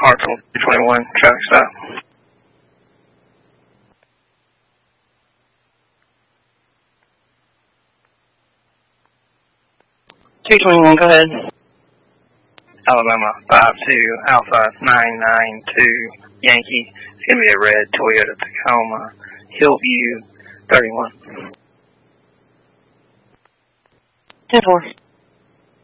Hartselle 221, traffic stop. 221, go ahead. Alabama 52 Alpha 992 Yankee. It's going to be a red Toyota Tacoma, Hillview 31. 10-4.